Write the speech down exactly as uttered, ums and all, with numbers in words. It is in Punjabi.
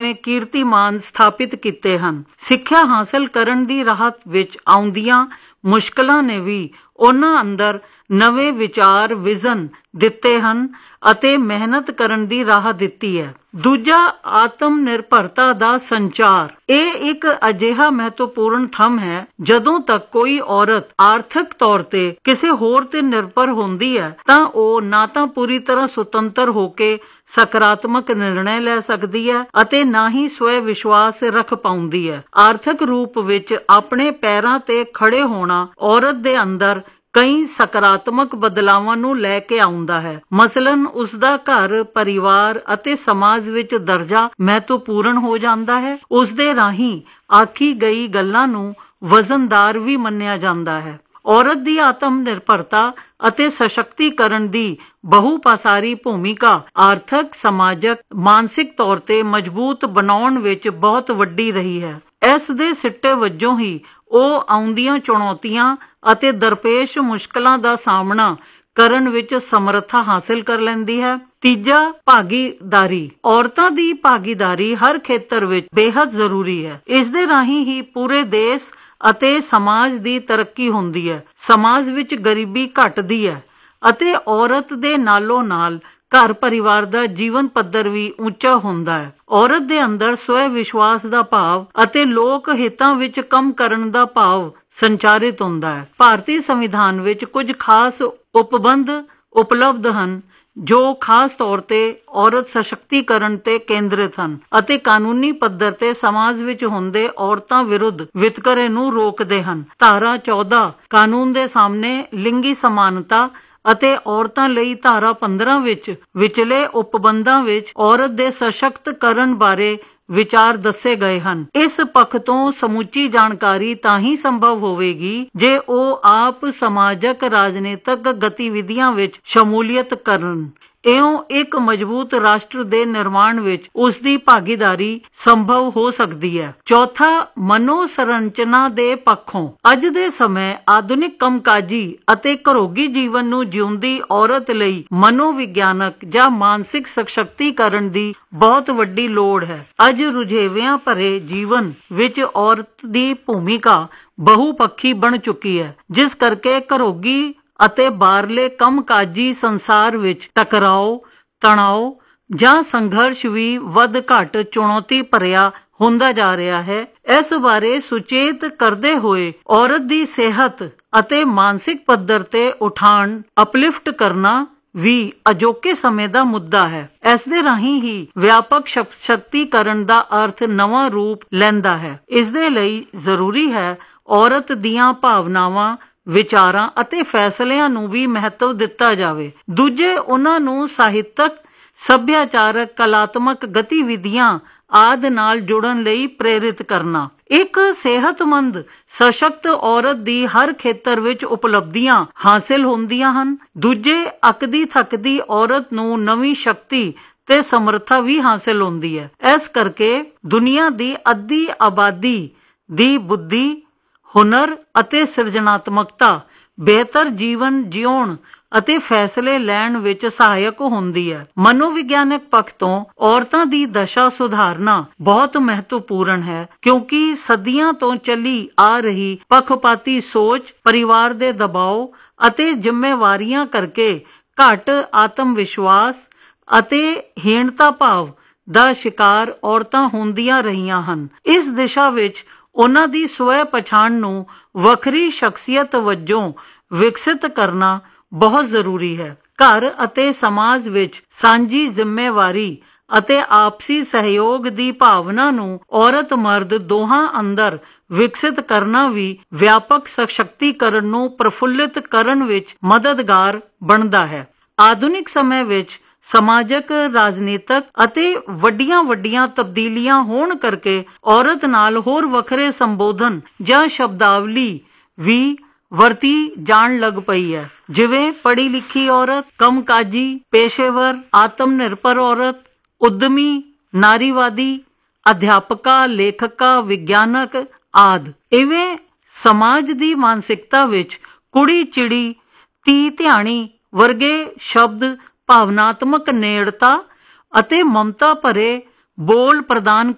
ਨਵੇਂ ਕੀਰਤੀਮਾਨ ਸਥਾਪਿਤ ਕੀਤੇ ਹਨ। ਸਿੱਖਿਆ ਹਾਸਲ ਕਰਨ ਦੀ ਰਾਹ ਵਿੱਚ ਆਉਂਦੀਆਂ ਮੁਸ਼ਕਲਾਂ ਨੇ ਵੀ ਉਹਨਾਂ ਅੰਦਰ ਨਵੇਂ ਵਿਚਾਰ ਵਿਜ਼ਨ ਦਿੱਤੇ ਹਨ ਅਤੇ ਮਿਹਨਤ ਕਰਨ ਦੀ ਰਾਹ ਦਿੱਤੀ ਹੈ। ਦੂਜਾ, ਆਤਮ ਨਿਰਭਰਤਾ ਦਾ ਸੰਚਾਰ। ਇਹ ਇੱਕ ਅਜਿਹਾ ਮਹੱਤਵਪੂਰਨ ਥੰਮ ਹੈ ਜਦੋਂ ਤੱਕ ਕੋਈ ਔਰਤ ਆਰਥਿਕ ਤੌਰ ਤੇ ਕਿਸੇ ਹੋਰ ਤੇ ਨਿਰਭਰ ਹੁੰਦੀ ਹੈ ਤਾਂ ਉਹ ਨਾ ਤਾਂ ਪੂਰੀ ਤਰ੍ਹਾਂ ਸੁਤੰਤਰ ਹੋ ਕੇ ਸਕਾਰਾਤਮਕ ਨਿਰਣੇ ਲੈ ਸਕਦੀ ਹੈ ਅਤੇ ਨਾ ਹੀ ਸਵੈ ਵਿਸ਼ਵਾਸ ਰੱਖ ਪਾਉਂਦੀ ਹੈ। ਆਰਥਿਕ ਰੂਪ ਵਿੱਚ ਆਪਣੇ ਪੈਰਾਂ ਤੇ ਖੜੇ ਹੋਣਾ ਔਰਤ ਦੇ ਅੰਦਰ ਕਈ ਸਕਾਰਾਤਮਕ ਬਦਲਾਵਾਂ ਨੂੰ ਲੈ ਕੇ ਆਉਂਦਾ ਹੈ। ਮਸਲਨ ਉਸਦਾ ਘਰ, ਪਰਿਵਾਰ ਅਤੇ ਸਮਾਜ ਵਿੱਚ ਦਰਜਾ ਮਹੱਤਵਪੂਰਨ ਹੋ ਜਾਂਦਾ ਹੈ। ਉਸਦੇ ਰਾਹੀਂ ਆਖੀ ਗਈ ਗੱਲਾਂ ਨੂੰ ਵਜ਼ਨਦਾਰ ਵੀ ਮੰਨਿਆ ਜਾਂਦਾ ਹੈ। ਔਰਤ ਦੀ ਆਤਮ ਨਿਰਭਰਤਾ ਅਤੇ ਸਸ਼ਕਤੀਕਰਨ ਦੀ ਬਹੁਪਾਸਾਰੀ ਭੂਮਿਕਾ ਆਰਥਿਕ, ਸਮਾਜਕ, ਮਾਨਸਿਕ ਤੌਰ ਤੇ ਮਜ਼ਬੂਤ ਬਣਾਉਣ ਵਿੱਚ ਬਹੁਤ ਵੱਡੀ ਰਹੀ ਹੈ। ਇਸ ਦੇ ਸਿੱਟੇ ਵਜੋਂ ਹੀ ਉਹ ਆਉਂਦੀਆਂ ਚੁਣੌਤੀਆਂ ਅਤੇ ਦਰਪੇਸ਼ ਮੁਸ਼ਕਲਾਂ ਦਾ ਸਾਹਮਣਾ ਕਰਨ ਵਿੱਚ ਸਮਰੱਥਾ ਹਾਸਲ ਕਰ ਲੈਂਦੀ ਹੈ। ਤੀਜਾ, ਭਾਗੀਦਾਰੀ। ਔਰਤਾਂ ਦੀ ਭਾਗੀਦਾਰੀ ਹਰ ਖੇਤਰ ਵਿੱਚ ਬੇਹੱਦ ਜ਼ਰੂਰੀ ਹੈ। ਇਸ ਦੇ ਰਾਹੀਂ ਹੀ ਪੂਰੇ ਦੇਸ਼ ਅਤੇ ਸਮਾਜ ਦੀ ਤਰੱਕੀ ਹੁੰਦੀ ਹੈ, ਸਮਾਜ ਵਿੱਚ ਗਰੀਬੀ ਘਟਦੀ ਹੈ ਅਤੇ ਔਰਤ ਦੇ ਨਾਲੋਂ ਨਾਲ ਘਰ ਪਰਿਵਾਰ ਦਾ ਜੀਵਨ ਪੱਧਰ ਵੀ ਉੱਚਾ ਹੁੰਦਾ ਹੈ। ਔਰਤ ਦੇ ਅੰਦਰ ਸਵੈ ਵਿਸ਼ਵਾਸ ਦਾ ਭਾਵ ਅਤੇ ਲੋਕ ਹਿੱਤਾਂ ਵਿੱਚ ਕੰਮ ਕਰਨ ਦਾ ਭਾਵ ਸੰਚਾਰਿਤ ਹੁੰਦਾ ਹੈ। ਭਾਰਤੀ ਸੰਵਿਧਾਨ ਵਿੱਚ ਕੁਝ ਖਾਸ ਉਪਬੰਧ ਉਪਲਬਧ ਹਨ ਜੋ ਖਾਸ ਤੌਰ ਤੇ ਔਰਤ ਸਸ਼ਕਤੀਕਰਨ ਤੇ ਕੇਂਦਰਿਤ ਹਨ ਅਤੇ ਕਾਨੂੰਨੀ ਪੱਧਰ ਤੇ ਸਮਾਜ ਵਿੱਚ ਹੁੰਦੇ ਔਰਤਾਂ ਵਿਰੁੱਧ ਵਿਤਕਰੇ ਨੂੰ ਰੋਕਦੇ ਹਨ। ਧਾਰਾ ਚੌਦਾਂ ਕਾਨੂੰਨ ਦੇ ਸਾਹਮਣੇ ਲਿੰਗੀ ਸਮਾਨਤਾ ਅਤੇ ਔਰਤਾਂ ਲਈ ਧਾਰਾ ਪੰਦਰਾਂ ਵਿੱਚ ਵਿਚਲੇ ਉਪਬੰਧਾਂ ਵਿੱਚ ਔਰਤ ਦੇ ਸਸ਼ਕਤਕਰਨ ਬਾਰੇ ਵਿਚਾਰ ਦੱਸੇ ਗਏ ਹਨ। ਇਸ ਪੱਖ ਤੋਂ ਸਮੁੱਚੀ ਜਾਣਕਾਰੀ ਤਾਂ ਹੀ ਸੰਭਵ ਹੋਵੇਗੀ ਜੇ ਉਹ ਆਪ ਸਮਾਜਕ ਰਾਜਨੀਤਕ ਗਤੀਵਿਧੀਆਂ ਵਿੱਚ ਸ਼ਮੂਲੀਅਤ ਕਰਨ। ਇਉਂ ਇੱਕ ਮਜ਼ਬੂਤ ਰਾਸ਼ਟਰ ਦੇ ਨਿਰਮਾਣ ਵਿੱਚ ਉਸ ਦੀ ਭਾਗੀਦਾਰੀ ਸੰਭਵ ਹੋ ਸਕਦੀ ਹੈ। ਚੌਥਾ, ਮਨੋ ਸੰਰਚਨਾ ਦੇ ਪੱਖੋਂ। ਅੱਜ ਦੇ ਸਮੇਂ ਆਧੁਨਿਕ ਕੰਮਕਾਜੀ ਅਤੇ ਘਰੋਗੀ ਜੀਵਨ ਨੂੰ ਜਿਉਂਦੀ ਔਰਤ ਲਈ ਮਨੋਵਿਗਿਆਨਕ ਜਾਂ ਮਾਨਸਿਕ ਸਸ਼ਕਤੀਕਰਨ ਦੀ ਬਹੁਤ ਵੱਡੀ ਲੋੜ ਹੈ। ਅੱਜ ਰੁਝੇਵਿਆਂ ਭਰੇ ਜੀਵਨ ਵਿੱਚ ਔਰਤ ਦੀ ਭੂਮਿਕਾ ਬਹੁਪੱਖੀ ਬਣ ਚੁੱਕੀ ਹੈ, ਜਿਸ ਕਰਕੇ ਘਰੋਗੀ ਅਤੇ ਬਾਹਰਲੇ ਕੰਮਕਾਜੀ ਸੰਸਾਰ ਵਿੱਚ ਟਕਰਾਓ, ਤਣਾਓ ਜਾਂ ਸੰਘਰਸ਼ ਵੀ ਵੱਧ ਘੱਟ ਚੁਣੌਤੀ ਭਰਿਆ ਹੁੰਦਾ ਜਾ ਰਿਹਾ ਹੈ। ਇਸ ਬਾਰੇ ਸੁਚੇਤ ਕਰਦੇ ਹੋਏ ਔਰਤ ਦੀ ਸਿਹਤ ਅਤੇ ਮਾਨਸਿਕ ਪੱਧਰ ਤੇ ਉਠਾਣ ਅਪਲਿਫਟ ਕਰਨਾ ਵੀ ਅਜੋਕੇ ਸਮੇਂ ਦਾ ਮੁੱਦਾ ਹੈ। ਇਸ ਦੇ ਰਾਹੀਂ ਹੀ ਵਿਆਪਕ ਸ਼ਕਤੀਕਰਨ ਦਾ ਅਰਥ ਨਵਾਂ ਰੂਪ ਲੈਂਦਾ ਹੈ। ਇਸ ਦੇ ਲਈ ਜ਼ਰੂਰੀ ਹੈ ਔਰਤ ਦੀਆਂ ਭਾਵਨਾਵਾਂ, ਵਿਚਾਰਾਂ ਅਤੇ ਫੈਸਲਿਆਂ ਨੂੰ ਵੀ ਮਹੱਤਵ ਦਿੱਤਾ ਜਾਵੇ। ਦੂਜੇ, ਉਹਨਾਂ ਨੂੰ ਸਾਹਿਤਕ, ਸੱਭਿਆਚਾਰਕ, ਕਲਾਤਮਕ ਗਤੀਵਿਧੀਆਂ ਆਦਿ ਨਾਲ ਜੁੜਨ ਲਈ ਪ੍ਰੇਰਿਤ ਕਰਨਾ। ਇੱਕ ਸਿਹਤਮੰਦ, ਸਸ਼ਕਤ ਔਰਤ ਦੀ ਹਰ ਖੇਤਰ ਵਿੱਚ ਉਪਲਬਧੀਆਂ ਹਾਸਿਲ ਹੁੰਦੀਆਂ ਹਨ। ਦੂਜੇ, ਅੱਕਦੀ ਥੱਕਦੀ ਔਰਤ ਨੂੰ ਨਵੀਂ ਸ਼ਕਤੀ ਤੇ ਸਮਰੱਥਾ ਵੀ ਹਾਸਿਲ ਹੁੰਦੀ ਹੈ। ਇਸ ਕਰਕੇ ਦੁਨੀਆ ਦੀ ਅੱਧੀ ਆਬਾਦੀ ਦੀ ਬੁੱਧੀ, ਹੁਨਰ ਅਤੇ ਸਿਰਜਣਾਤਮਕਤਾ ਬਿਹਤਰ ਜੀਵਨ ਜਿਉਣ ਅਤੇ ਫੈਸਲੇ ਲੈਣ ਵਿੱਚ ਸਹਾਇਕ ਹੁੰਦੀ ਹੈ। ਮਨੋਵਿਗਿਆਨਕ ਪੱਖ ਤੋਂ ਔਰਤਾਂ ਦੀ ਦਸ਼ਾ ਸੁਧਾਰਨਾ ਬਹੁਤ ਮਹੱਤਵਪੂਰਨ ਹੈ, ਕਿਉਂਕਿ ਸਦੀਆਂ ਤੋਂ ਚੱਲੀ ਆ ਰਹੀ ਪੱਖਪਾਤੀ ਸੋਚ, ਪਰਿਵਾਰ ਦੇ ਦਬਾਅ ਅਤੇ ਜ਼ਿੰਮੇਵਾਰੀਆਂ ਕਰਕੇ ਘੱਟ ਆਤਮ ਵਿਸ਼ਵਾਸ ਅਤੇ ਹੀਣਤਾ ਭਾਵ ਦਾ ਸ਼ਿਕਾਰ ਔਰਤਾਂ ਹੁੰਦੀਆਂ ਰਹੀਆਂ ਹਨ। ਇਸ ਦਿਸ਼ਾ ਵਿੱਚ ਉਹਨਾਂ ਦੀ ਸਵੈ ਪਛਾਣ ਨੂੰ ਵੱਖਰੀ ਸ਼ਖਸੀਅਤ ਵਜੋਂ ਵਿਕਸਿਤ ਕਰਨਾ ਬਹੁਤ ਜ਼ਰੂਰੀ ਹੈ। ਘਰ ਅਤੇ ਸਮਾਜ ਵਿੱਚ ਸਾਂਝੀ ਜ਼ਿੰਮੇਵਾਰੀ ਅਤੇ ਆਪਸੀ ਸਹਿਯੋਗ ਦੀ ਭਾਵਨਾ ਨੂੰ ਔਰਤ ਮਰਦ ਦੋਹਾਂ ਅੰਦਰ ਵਿਕਸਿਤ ਕਰਨਾ ਵੀ ਵਿਆਪਕ ਸਸ਼ਕਤੀਕਰਨ ਨੂੰ ਪ੍ਰਫੁੱਲਿਤ ਕਰਨ ਵਿੱਚ ਮਦਦਗਾਰ ਬਣਦਾ ਹੈ। ਆਧੁਨਿਕ ਸਮੇਂ ਵਿੱਚ ਸਮਾਜਕ, ਰਾਜਨੀਤਕ ਅਤੇ ਵੱਡੀਆਂ ਵੱਡੀਆਂ ਤਬਦੀਲੀਆਂ ਹੋਣ ਕਰਕੇ ਔਰਤ ਨਾਲ ਹੋਰ ਵੱਖਰੇ ਸੰਬੋਧਨ ਜਾਂ ਸ਼ਬਦਾਵਲੀ ਵੀ ਵਰਤੀ ਜਾਣ ਲੱਗ ਪਈ ਹੈ, ਜਿਵੇਂ ਪੜ੍ਹੀ ਲਿਖੀ ਔਰਤ, ਕੰਮਕਾਜੀ, ਪੇਸ਼ੇਵਰ, ਆਤਮ ਨਿਰਭਰ ਔਰਤ, ਉਦਮੀ, ਨਾਰੀਵਾਦੀ, ਅਧਿਆਪਕਾ, ਲੇਖਕਾ, ਵਿਗਿਆਨਕ ਆਦਿ। ਇਵੇਂ ਸਮਾਜ ਦੀ ਮਾਨਸਿਕਤਾ ਵਿੱਚ ਕੁੜੀ ਚਿੜੀ, ਧੀ ਧਿਆਣੀ ਵਰਗੇ ਸ਼ਬਦ ਭਾਵਨਾਤਮਕ ਨੇੜਤਾ ਅਤੇ ਮਮਤਾ ਭਰੇ ਬੋਲ ਪ੍ਰਦਾਨ